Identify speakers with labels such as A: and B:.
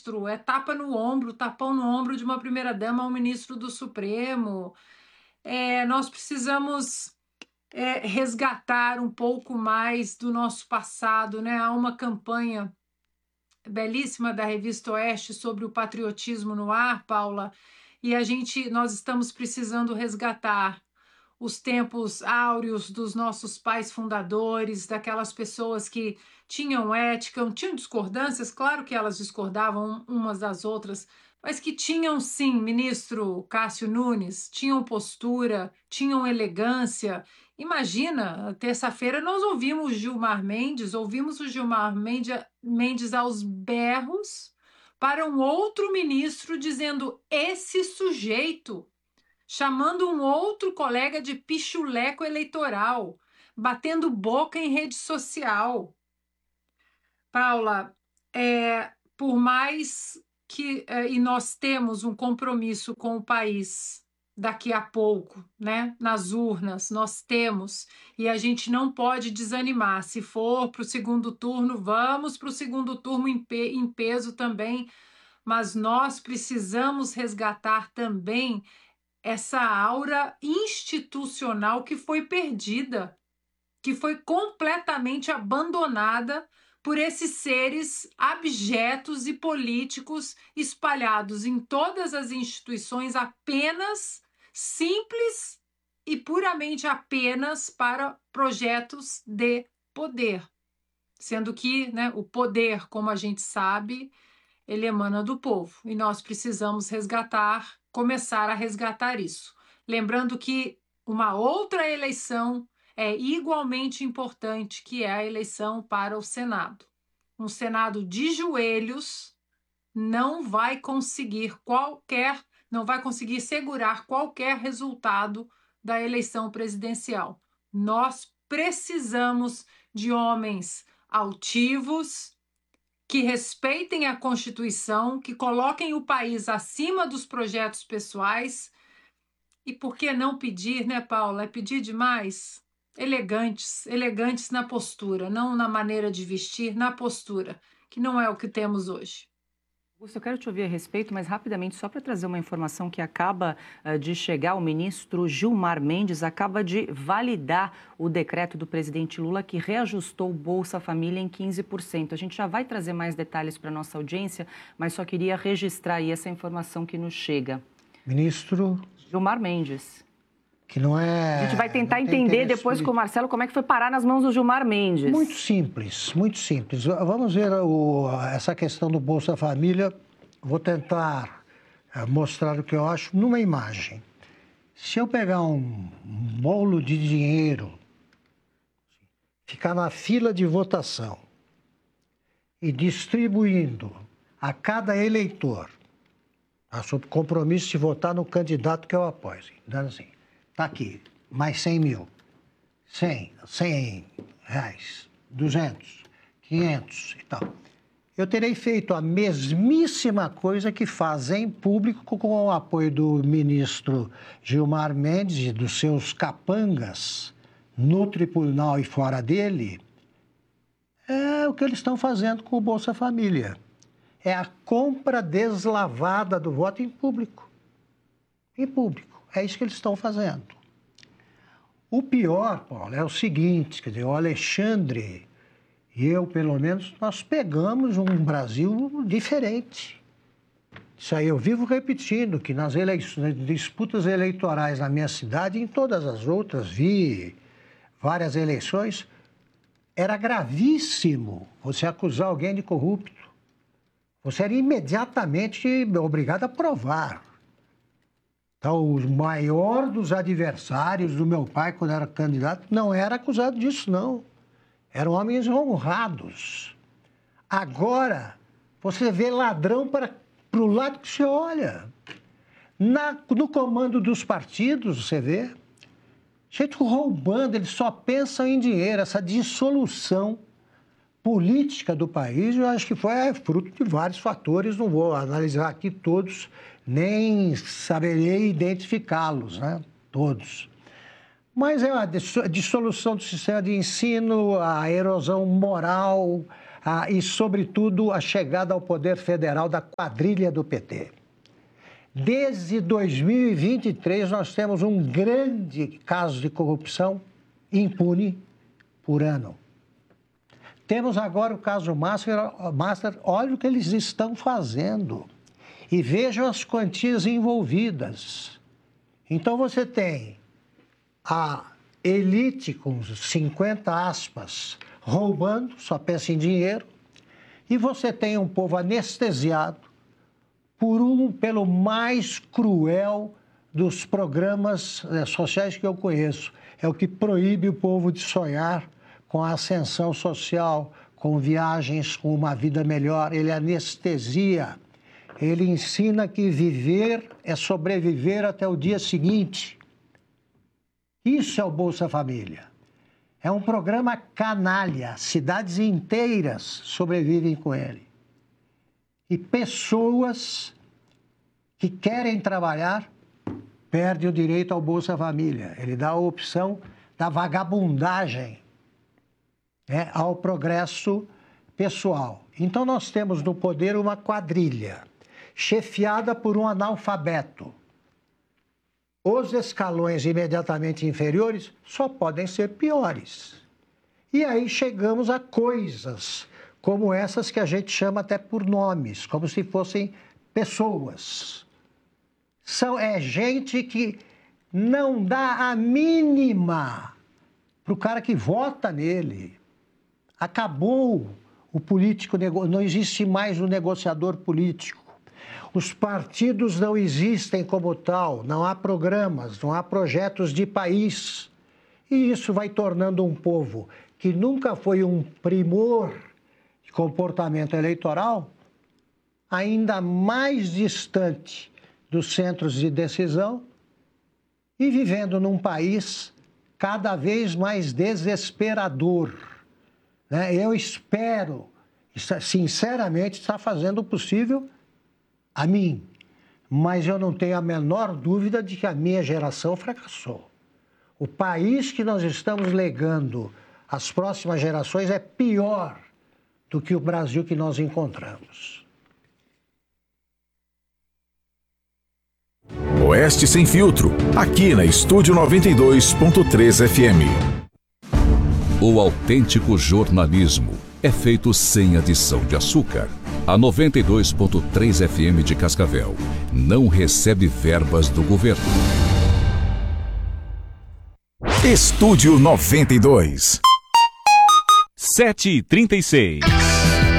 A: ministro, é tapa no ombro, tapão no ombro de uma primeira-dama a um ministro do Supremo. Nós precisamos resgatar um pouco mais do nosso passado, né? Há uma campanha belíssima da Revista Oeste sobre o patriotismo no ar, Paula, e nós estamos precisando resgatar os tempos áureos dos nossos pais fundadores, daquelas pessoas que tinham ética, tinham discordâncias, claro que elas discordavam umas das outras, mas que tinham sim, ministro Cássio Nunes, tinham postura, tinham elegância. Imagina, terça-feira nós ouvimos o Gilmar Mendes aos berros para um outro ministro dizendo esse sujeito, chamando um outro colega de pichuleco eleitoral, batendo boca em rede social. Paula, por mais que e nós temos um compromisso com o país daqui a pouco, né? Nas urnas, nós temos, e a gente não pode desanimar. Se for para o segundo turno, vamos para o segundo turno em peso também, mas nós precisamos resgatar também essa aura institucional que foi perdida, que foi completamente abandonada por esses seres abjetos e políticos espalhados em todas as instituições apenas simples e puramente apenas para projetos de poder. Sendo que, né, o poder, como a gente sabe, ele emana do povo e nós precisamos começar a resgatar isso. Lembrando que uma outra eleição é igualmente importante, que é a eleição para o Senado. Um Senado de joelhos não vai conseguir segurar qualquer resultado da eleição presidencial. Nós precisamos de homens altivos, que respeitem a Constituição, que coloquem o país acima dos projetos pessoais. E por que não pedir, né, Paula? É pedir demais? Elegantes na postura, não na maneira de vestir, na postura, que não é o que temos hoje.
B: Augusto, eu quero te ouvir a respeito, mas rapidamente, só para trazer uma informação que acaba de chegar, o ministro Gilmar Mendes acaba de validar o decreto do presidente Lula que reajustou o Bolsa Família em 15%. A gente já vai trazer mais detalhes para a nossa audiência, mas só queria registrar aí essa informação que nos chega.
C: Ministro
B: Gilmar Mendes.
C: Que não é...
B: A gente vai tentar entender depois com o Marcelo como é que foi parar nas mãos do Gilmar Mendes.
C: Muito simples, muito simples. Vamos ver essa questão do Bolsa Família. Vou tentar mostrar o que eu acho numa imagem. Se eu pegar um bolo de dinheiro, ficar na fila de votação e distribuindo a cada eleitor, sob compromisso de votar no candidato que eu apoio, dando assim, está aqui, mais 100 mil, 100 reais, 200, 500 e tal. Eu terei feito a mesmíssima coisa que fazem em público com o apoio do ministro Gilmar Mendes e dos seus capangas no tribunal e fora dele. É o que eles estão fazendo com o Bolsa Família. É a compra deslavada do voto em público. Em público. É isso que eles estão fazendo. O pior, Paulo, é o seguinte, quer dizer, o Alexandre e eu, pelo menos, nós pegamos um Brasil diferente. Isso aí eu vivo repetindo, que nas disputas eleitorais na minha cidade e em todas as outras, vi várias eleições, era gravíssimo você acusar alguém de corrupto. Você era imediatamente obrigado a provar. Então, o maior dos adversários do meu pai, quando era candidato, não era acusado disso, não. Eram homens honrados. Agora, você vê ladrão para o lado que você olha. No comando dos partidos, você vê, gente roubando, eles só pensam em dinheiro. Essa dissolução política do país, eu acho que foi fruto de vários fatores, não vou analisar aqui todos, nem saberei identificá-los, né? Todos. Mas é a dissolução do sistema de ensino, a erosão moral, e, sobretudo, a chegada ao poder federal da quadrilha do PT. Desde 2023, nós temos um grande caso de corrupção impune por ano. Temos agora o caso Master, olha o que eles estão fazendo e vejam as quantias envolvidas. Então você tem a elite com 50 aspas roubando, só pensa em dinheiro, e você tem um povo anestesiado pelo mais cruel dos programas sociais que eu conheço. É o que proíbe o povo de sonhar com a ascensão social, com viagens, com uma vida melhor. Ele anestesia, ele ensina que viver é sobreviver até o dia seguinte. Isso é o Bolsa Família. É um programa canalha, cidades inteiras sobrevivem com ele. E pessoas que querem trabalhar perdem o direito ao Bolsa Família. Ele dá a opção da vagabundagem, né, ao progresso pessoal. Então nós temos no poder uma quadrilha, chefiada por um analfabeto. Os escalões imediatamente inferiores só podem ser piores. E aí chegamos a coisas como essas que a gente chama até por nomes, como se fossem pessoas. É gente que não dá a mínima para o cara que vota nele. Acabou o político, não existe mais o negociador político. Os partidos não existem como tal, não há programas, não há projetos de país. E isso vai tornando um povo que nunca foi um primor de comportamento eleitoral ainda mais distante dos centros de decisão e vivendo num país cada vez mais desesperador. Eu espero, sinceramente, estar fazendo o possível a mim, mas eu não tenho a menor dúvida de que a minha geração fracassou. O país que nós estamos legando às próximas gerações é pior do que o Brasil que nós encontramos.
D: Oeste Sem Filtro, aqui na Estúdio 92.3 FM. O autêntico jornalismo é feito sem adição de açúcar. A 92.3 FM de Cascavel não recebe verbas do governo. Estúdio 92.
E: 7h36.